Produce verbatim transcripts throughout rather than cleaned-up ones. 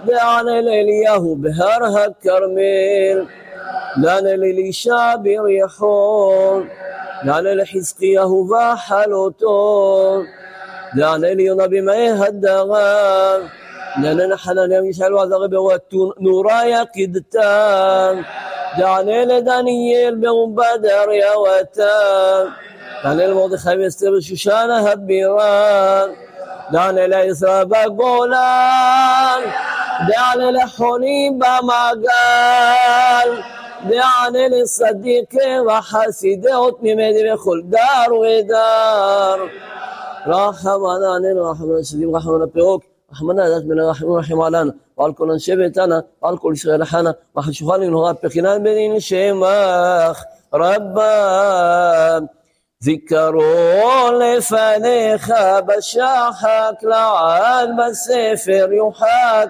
דענה לאליהו בהר הכרמל, דענה לאלישע בריחון, דענה לחזקיהו בחלותו, דענה ליונה במעי הדרם, דענה לחנניה מישאל ועזריה ברועת נורה יקדתם, דענה לדניאל מרובה דריוותם, דענה למרדכי ואסתר בשושן הבירה, דענה לעזרא בגולן, דענה לחונים במעגל, דענה לצדיקי וחסידות ממדי בכל דר ודר. רחמנה עלינו, רחמנה שדים, רחמנה פירוק, רחמנה דת מן הרחמים ורחם עלינו, ועל כל אנשי ביתנו, ועל כל ישראל חנה, וחשוכה לנהורה בחינת בדין שמך רבם. זיכרון לפניך בשחק לעד בספר יוחק,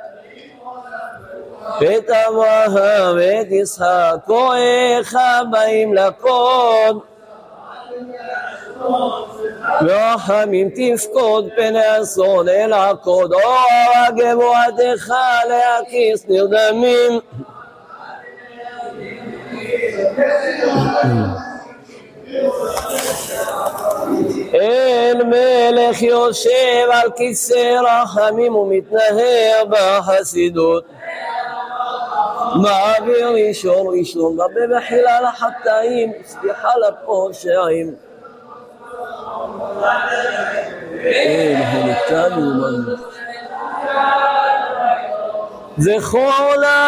ואת אברהם ואת יצחק כהניך באים לקוד, ורחמים תפקוד פני אסון אל עקוד, אור גבורתך להקיס נרדמים. אל מלך יושב על כיסא רחמים ומתנהר בחסידות, מעביר ראשון ראשון רבה בחילה לחטאים, סליחה לפושעים. אל הניתנו מנו זכור